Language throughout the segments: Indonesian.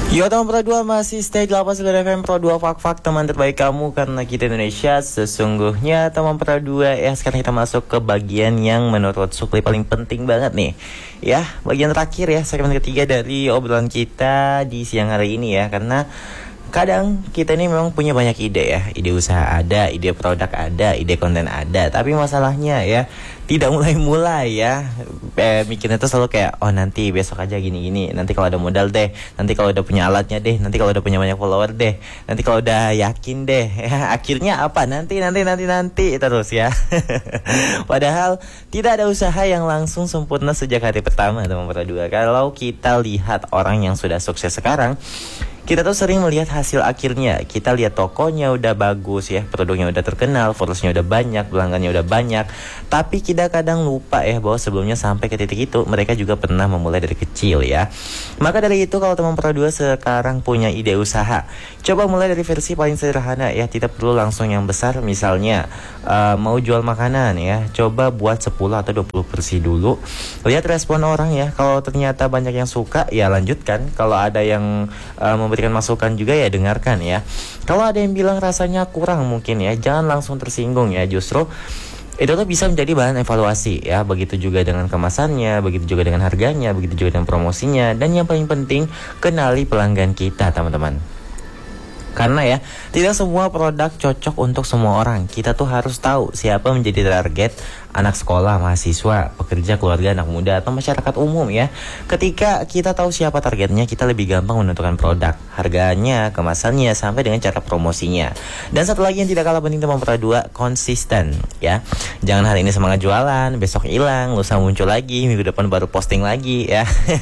Yo teman Pro 2 masih stay 89 FM Pro 2 Fak-Fak, teman terbaik kamu karena kita Indonesia. Sesungguhnya teman Pro 2 ya, sekarang kita masuk ke bagian yang menurut Sukli paling penting banget nih. Ya, bagian terakhir ya, segmen ketiga dari obrolan kita di siang hari ini ya. Karena kadang kita ini memang punya banyak ide ya. Ide usaha ada, ide produk ada, ide konten ada. Tapi masalahnya ya, tidak mulai-mulai ya. Mikirnya tuh selalu kayak, oh nanti besok aja gini-gini. Nanti kalau ada modal deh. Nanti kalau udah punya alatnya deh. Nanti kalau udah punya banyak follower deh. Nanti kalau udah yakin deh. Ya, akhirnya apa? Nanti terus ya. Padahal tidak ada usaha yang langsung sempurna sejak hari pertama teman Pro 2. Kalau kita lihat orang yang sudah sukses sekarang, kita tuh sering melihat hasil akhirnya. Kita lihat tokonya udah bagus ya, produknya udah terkenal, followersnya udah banyak, pelanggannya udah banyak. Tapi kita kadang lupa ya bahwa sebelumnya sampai ke titik itu mereka juga pernah memulai dari kecil ya. Maka dari itu kalau teman Pro 2 sekarang punya ide usaha, coba mulai dari versi paling sederhana ya. Tidak perlu langsung yang besar. Misalnya mau jual makanan ya, coba buat 10 atau 20 versi dulu. Lihat respon orang ya. Kalau ternyata banyak yang suka ya lanjutkan. Kalau ada yang memberikan masukan juga ya dengarkan ya. Kalau ada yang bilang rasanya kurang mungkin ya, jangan langsung tersinggung ya. Justru itu tuh bisa menjadi bahan evaluasi ya. Begitu juga dengan kemasannya, begitu juga dengan harganya, begitu juga dengan promosinya. Dan yang paling penting, kenali pelanggan kita teman-teman. Karena ya, tidak semua produk cocok untuk semua orang. Kita tuh harus tahu siapa menjadi target anak sekolah, mahasiswa, pekerja, keluarga, anak muda, atau masyarakat umum ya. Ketika kita tahu siapa targetnya, kita lebih gampang menentukan produk, harganya, kemasannya, sampai dengan cara promosinya. Dan satu lagi yang tidak kalah penting teman Pro 2, konsisten ya. Jangan hari ini semangat jualan, besok hilang, lusa muncul lagi, minggu depan baru posting lagi ya.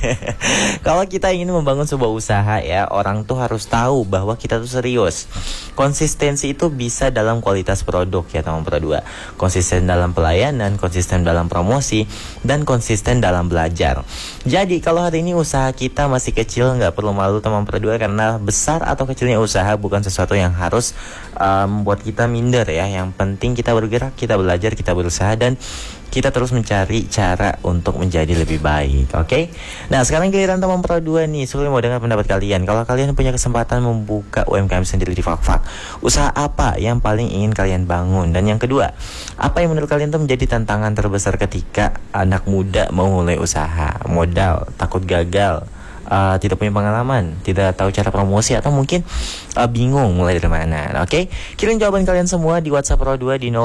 Kalau kita ingin membangun sebuah usaha ya, orang tuh harus tahu bahwa kita tuh serius. Konsistensi itu bisa dalam kualitas produk ya teman Pro 2. Konsisten dalam pelayanan, konsisten dalam promosi, dan konsisten dalam belajar. Jadi kalau hari ini usaha kita masih kecil, nggak perlu malu teman Pro 2, karena besar atau kecilnya usaha bukan sesuatu yang harus membuat kita minder ya. Yang penting kita bergerak, kita belajar, kita berusaha, dan kita terus mencari cara untuk menjadi lebih baik. Oke? Nah sekarang giliran teman Pro 2 nih. Sulit mau dengar pendapat kalian. Kalau kalian punya kesempatan membuka UMKM sendiri di Fak-Fak, usaha apa yang paling ingin kalian bangun? Dan yang kedua, apa yang menurut kalian tuh menjadi tantangan terbesar ketika anak muda mau mulai usaha? Modal, takut gagal, tidak punya pengalaman, tidak tahu cara promosi, atau mungkin bingung mulai dari mana. Oke? Kirim jawaban kalian semua di WhatsApp Pro 2 di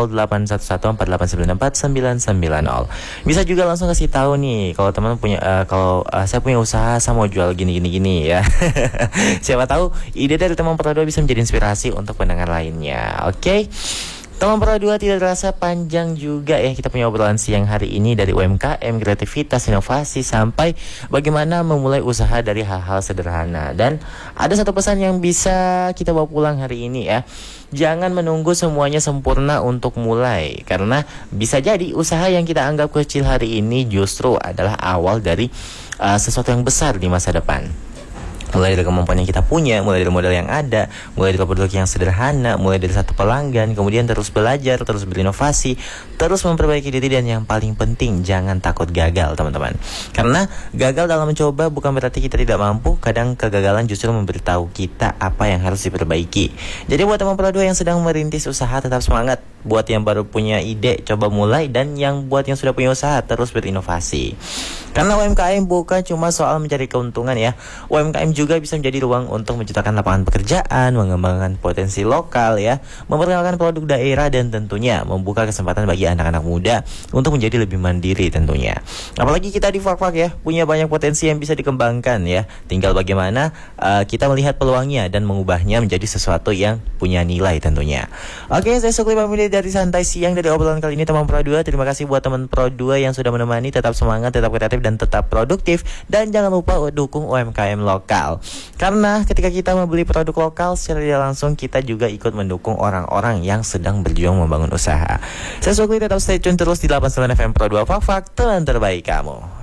081148948990. Bisa juga langsung kasih tahu nih kalau teman punya kalau saya punya usaha, saya mau jual gini ya. Siapa tahu ide dari teman Pro 2 bisa menjadi inspirasi untuk pendengar lainnya. Oke? Teman Pro 2, tidak terasa panjang juga ya kita punya obrolan siang hari ini, dari UMKM, kreativitas, inovasi, sampai bagaimana memulai usaha dari hal-hal sederhana. Dan ada satu pesan yang bisa kita bawa pulang hari ini ya. Jangan menunggu semuanya sempurna untuk mulai, karena bisa jadi usaha yang kita anggap kecil hari ini justru adalah awal dari sesuatu yang besar di masa depan. Mulai dari kemampuan yang kita punya, mulai dari modal yang ada, mulai dari produk yang sederhana, mulai dari satu pelanggan, kemudian terus belajar, terus berinovasi, terus memperbaiki diri, dan yang paling penting jangan takut gagal teman-teman. Karena gagal dalam mencoba bukan berarti kita tidak mampu. Kadang kegagalan justru memberitahu kita apa yang harus diperbaiki. Jadi buat teman Pro 2 yang sedang merintis usaha, tetap semangat. Buat yang baru punya ide, coba mulai. Dan yang buat yang sudah punya usaha, terus berinovasi. Karena UMKM bukan cuma soal mencari keuntungan ya. UMKM juga bisa menjadi ruang untuk menciptakan lapangan pekerjaan, mengembangkan potensi lokal ya, memperkenalkan produk daerah, dan tentunya membuka kesempatan bagi anak-anak muda untuk menjadi lebih mandiri tentunya. Apalagi kita di Fak-Fak ya, punya banyak potensi yang bisa dikembangkan ya. Tinggal bagaimana kita melihat peluangnya dan mengubahnya menjadi sesuatu yang punya nilai tentunya. Oke, saya Sukli pamit dari Santai Siang dari obrolan kali ini teman Pro 2. Terima kasih buat teman Pro 2 yang sudah menemani. Tetap semangat, tetap kreatif, dan tetap produktif. Dan jangan lupa dukung UMKM lokal. Karena ketika kita membeli produk lokal, secara tidak langsung kita juga ikut mendukung orang-orang yang sedang berjuang membangun usaha. Saya Sukli, tetap stay tune terus di 89 FM Pro 2 Fak-Fak, teman terbaik kamu.